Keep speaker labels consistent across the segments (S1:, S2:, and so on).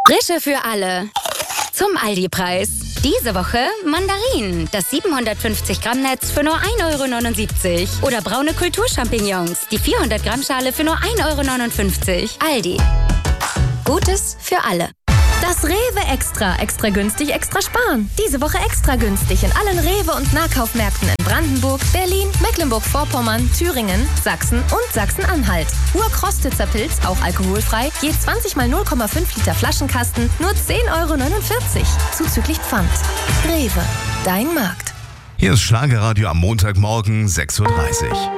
S1: Frische für alle. Zum Aldi-Preis. Diese Woche Mandarinen, das 750 Gramm Netz für nur 1,79 €. Oder braune Kulturchampignons, die 400 Gramm Schale für nur 1,59 €. Aldi. Gutes für alle.
S2: Das Rewe Extra. Extra günstig, extra sparen. Diese Woche extra günstig in allen Rewe- und Nahkaufmärkten in Brandenburg, Berlin, Mecklenburg-Vorpommern, Thüringen, Sachsen und Sachsen-Anhalt. Urkrostitzer Pilz, auch alkoholfrei, je 20 mal 0,5 Liter Flaschenkasten, nur 10,49 €. Zuzüglich Pfand. Rewe, dein Markt.
S3: Hier ist Schlagerradio am Montagmorgen 6:30 Uhr.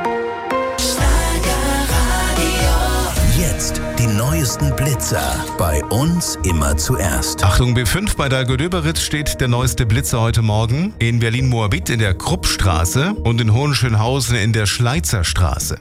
S4: Jetzt die neuesten Blitzer. Bei uns immer zuerst.
S3: Achtung, B5 bei der Gödöberitz steht der neueste Blitzer heute Morgen. In Berlin-Moabit in der Kruppstraße und in Hohenschönhausen in der Schleitzerstraße.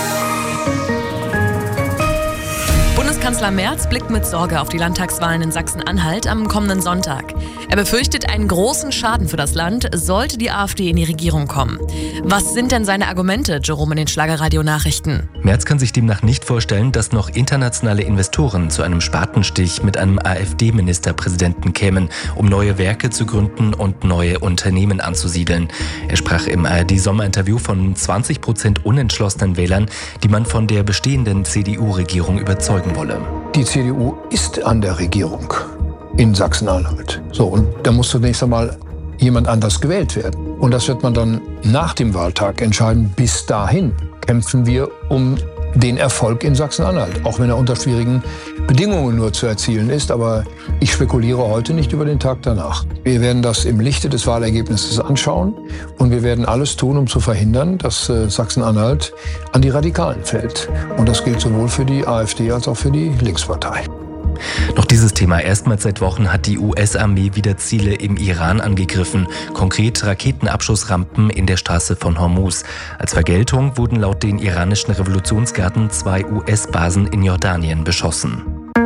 S5: Bundeskanzler Merz blickt mit Sorge auf die Landtagswahlen in Sachsen-Anhalt am kommenden Sonntag. Er befürchtet einen großen Schaden für das Land, sollte die AfD in die Regierung kommen. Was sind denn seine Argumente, Jerome, in den Schlagerradio-Nachrichten?
S6: Merz kann sich demnach nicht vorstellen, dass noch internationale Investoren zu einem Spatenstich mit einem AfD-Ministerpräsidenten kämen, um neue Werke zu gründen und neue Unternehmen anzusiedeln. Er sprach im ARD-Sommerinterview von 20% unentschlossenen Wählern, die man von der bestehenden CDU-Regierung überzeugen wolle.
S7: Die CDU ist an der Regierung in Sachsen-Anhalt. So, und da muss zunächst einmal jemand anders gewählt werden. Und das wird man dann nach dem Wahltag entscheiden. Bis dahin kämpfen wir um den Erfolg in Sachsen-Anhalt, auch wenn er unter schwierigen Bedingungen nur zu erzielen ist. Aber ich spekuliere heute nicht über den Tag danach. Wir werden das im Lichte des Wahlergebnisses anschauen und wir werden alles tun, um zu verhindern, dass Sachsen-Anhalt an die Radikalen fällt. Und das gilt sowohl für die AfD als auch für die Linkspartei.
S6: Noch dieses Thema. Erstmals seit Wochen hat die US-Armee wieder Ziele im Iran angegriffen. Konkret Raketenabschussrampen in der Straße von Hormuz. Als Vergeltung wurden laut den iranischen Revolutionsgarden 2 US-Basen in Jordanien beschossen.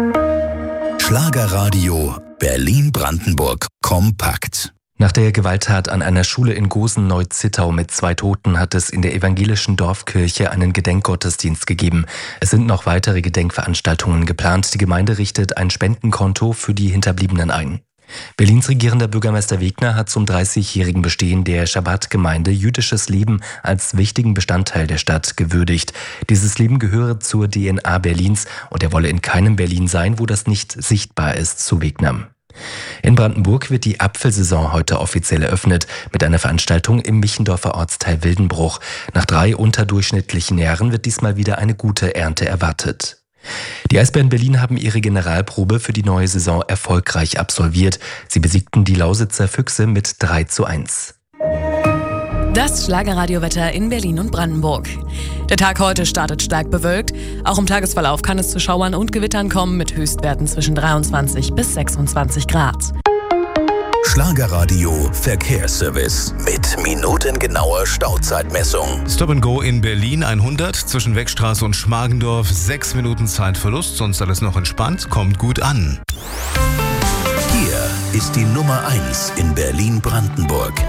S4: Schlagerradio Berlin-Brandenburg kompakt.
S6: Nach der Gewalttat an einer Schule in Gosen-Neu-Zittau mit 2 Toten hat es in der evangelischen Dorfkirche einen Gedenkgottesdienst gegeben. Es sind noch weitere Gedenkveranstaltungen geplant. Die Gemeinde richtet ein Spendenkonto für die Hinterbliebenen ein. Berlins regierender Bürgermeister Wegner hat zum 30-jährigen Bestehen der Schabbat-Gemeinde jüdisches Leben als wichtigen Bestandteil der Stadt gewürdigt. Dieses Leben gehöre zur DNA Berlins und er wolle in keinem Berlin sein, wo das nicht sichtbar ist, so Wegner. In Brandenburg wird die Apfelsaison heute offiziell eröffnet mit einer Veranstaltung im Michendorfer Ortsteil Wildenbruch. Nach 3 unterdurchschnittlichen Jahren wird diesmal wieder eine gute Ernte erwartet. Die Eisbären Berlin haben ihre Generalprobe für die neue Saison erfolgreich absolviert. Sie besiegten die Lausitzer Füchse mit 3:1.
S5: Das Schlagerradiowetter in Berlin und Brandenburg. Der Tag heute startet stark bewölkt. Auch im Tagesverlauf kann es zu Schauern und Gewittern kommen mit Höchstwerten zwischen 23 bis 26 Grad.
S4: Schlagerradio Verkehrsservice mit minutengenauer Stauzeitmessung.
S3: Stop and Go in Berlin 100 zwischen Weckstraße und Schmargendorf. 6 Minuten Zeitverlust, sonst alles noch entspannt. Kommt gut an.
S4: Hier ist die Nummer 1 in Berlin-Brandenburg.